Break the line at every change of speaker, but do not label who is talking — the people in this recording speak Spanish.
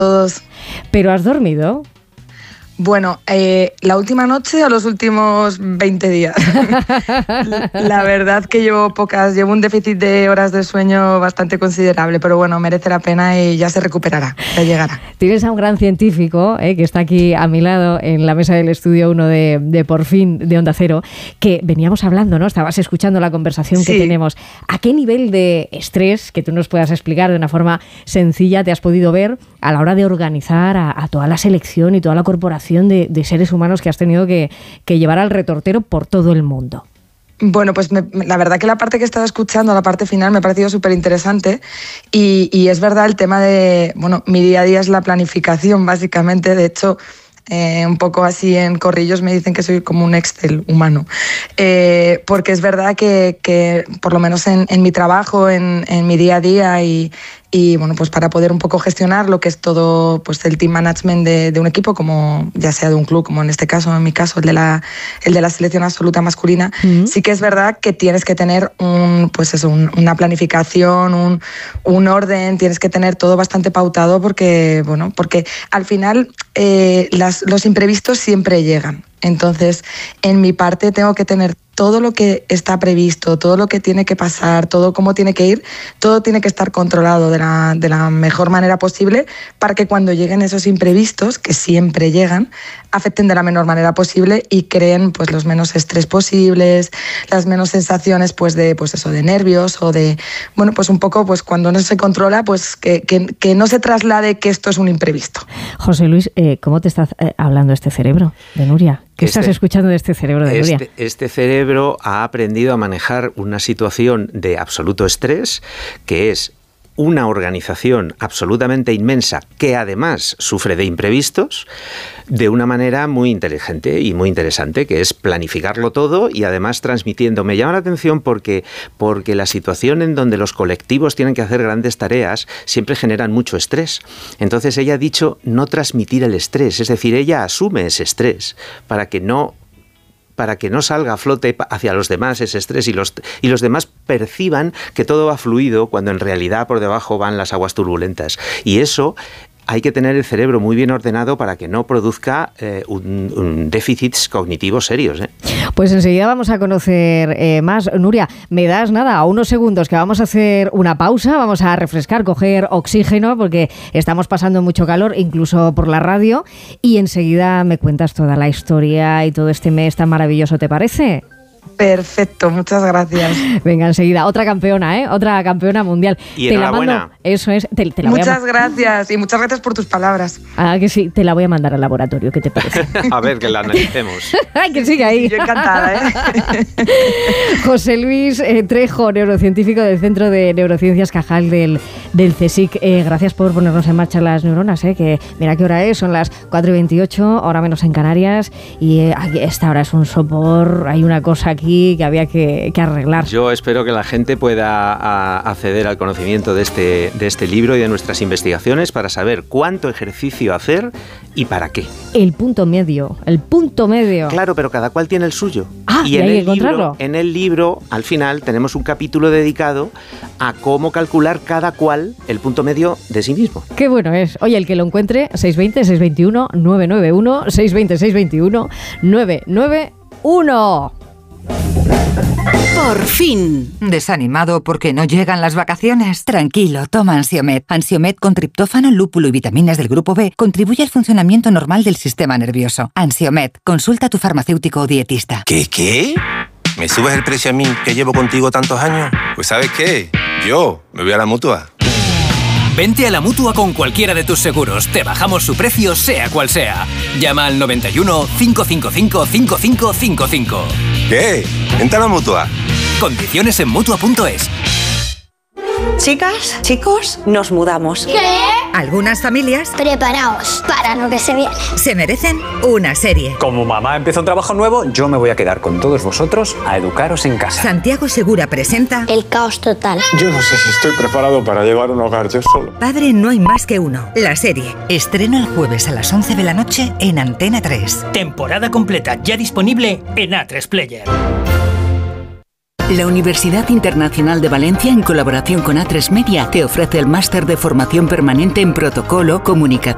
todos.
¿Pero has dormido?
Bueno, la última noche o los últimos 20 días. La verdad que llevo un déficit de horas de sueño bastante considerable, pero bueno, merece la pena y ya se recuperará, ya llegará.
Tienes a un gran científico que está aquí a mi lado en la mesa del estudio 1 de Por Fin, de Onda Cero, que veníamos hablando, ¿no? Estabas escuchando la conversación que tenemos. ¿A qué nivel de estrés, que tú nos puedas explicar de una forma sencilla, te has podido ver a la hora de organizar a toda la selección y toda la corporación de seres humanos que has tenido que llevar al retortero por todo el mundo?
Bueno, pues la verdad que la parte que he estado escuchando, la parte final, me ha parecido súper interesante y es verdad el tema de, bueno, mi día a día es la planificación básicamente, de hecho, un poco así en corrillos me dicen que soy como un Excel humano, porque es verdad que por lo menos en mi trabajo, en mi día a día y bueno, pues para poder un poco gestionar lo que es todo pues el team management de un equipo, como ya sea de un club, como en este caso, en mi caso, el de la selección absoluta masculina, sí que es verdad que tienes que tener una planificación, un orden, tienes que tener todo bastante pautado porque al final los imprevistos siempre llegan. Entonces, en mi parte tengo que tener todo lo que está previsto, todo lo que tiene que pasar, todo cómo tiene que ir, todo tiene que estar controlado de la mejor manera posible para que cuando lleguen esos imprevistos, que siempre llegan, afecten de la menor manera posible y creen pues los menos estrés posibles, las menos sensaciones de nervios o de, bueno, pues un poco pues cuando no se controla, pues que no se traslade que esto es un imprevisto.
José Luis, ¿cómo te está hablando este cerebro de Nuria? ¿Qué estás escuchando de este cerebro de Nuria?
Este cerebro ha aprendido a manejar una situación de absoluto estrés, que es una organización absolutamente inmensa que además sufre de imprevistos, de una manera muy inteligente y muy interesante, que es planificarlo todo y además transmitiendo. Me llama la atención porque la situación en donde los colectivos tienen que hacer grandes tareas siempre generan mucho estrés. Entonces ella ha dicho no transmitir el estrés, es decir, ella asume ese estrés para que no salga a flote hacia los demás ese estrés y los demás perciban que todo va fluido cuando en realidad por debajo van las aguas turbulentas. Y eso hay que tener el cerebro muy bien ordenado para que no produzca déficits cognitivos serios.
Pues enseguida vamos a conocer más. Nuria, me das a unos segundos que vamos a hacer una pausa, vamos a refrescar, coger oxígeno porque estamos pasando mucho calor, incluso por la radio, y enseguida me cuentas toda la historia y todo este mes tan maravilloso, ¿te parece?
Perfecto, muchas gracias.
Venga, enseguida, otra campeona mundial.
Y enhorabuena.
Te la mando, eso es, te la
muchas gracias y muchas gracias por tus palabras.
Ah, que sí, te la voy a mandar al laboratorio, ¿qué te parece?
A ver, que la analicemos.
Ay, que siga ahí.
Yo encantada,
José Luis Trejo, neurocientífico del Centro de Neurociencias Cajal del CSIC. Gracias por ponernos en marcha las neuronas, que mira qué hora es, son las 4:28, hora menos en Canarias, y esta hora es un sopor, hay una cosa aquí que había que arreglar.
Yo espero que la gente pueda acceder al conocimiento de este libro y de nuestras investigaciones para saber cuánto ejercicio hacer y para qué.
El punto medio.
Claro, pero cada cual tiene el suyo.
Y hay que encontrarlo.
En el libro, al final, tenemos un capítulo dedicado a cómo calcular cada cual el punto medio de sí mismo.
Qué bueno es. Oye, el que lo encuentre, 620-621-991, 620-621-991.
Por fin. ¿Desanimado porque no llegan las vacaciones? Tranquilo, toma Ansiomed. Ansiomed con triptófano, lúpulo y vitaminas del grupo B contribuye al funcionamiento normal del sistema nervioso. Ansiomed, consulta a tu farmacéutico o dietista.
¿Qué? ¿Me subes el precio a mí, que llevo contigo tantos años? Pues ¿sabes qué? Yo me voy a la Mutua.
Vente a la Mutua con cualquiera de tus seguros. Te bajamos su precio, sea cual sea. Llama al 91 555 5555.
¿Qué? Vente a la Mutua.
Condiciones en Mutua.es.
Chicas, chicos, nos mudamos.
¿Qué?
Algunas familias,
preparaos para lo que se viene,
se merecen una serie.
Como mamá empieza un trabajo nuevo, yo me voy a quedar con todos vosotros a educaros en casa.
Santiago Segura presenta
El caos total.
Yo no sé si estoy preparado para llevar un hogar yo solo.
Padre no hay más que uno, la serie. Estreno el jueves a las 11 de la noche en Antena 3.
Temporada completa ya disponible en A3 Player.
La Universidad Internacional de Valencia, en colaboración con A3 Media, te ofrece el máster de formación permanente en protocolo, comunicación